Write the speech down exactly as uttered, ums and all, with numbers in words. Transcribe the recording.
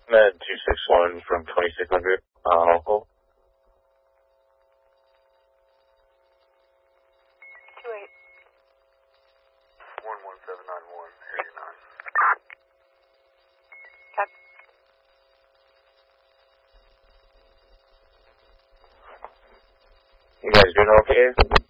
Med two six one from twenty-six hundred, uh, local. two eight. one one seven nine one, area nine. Copy. You guys doing okay?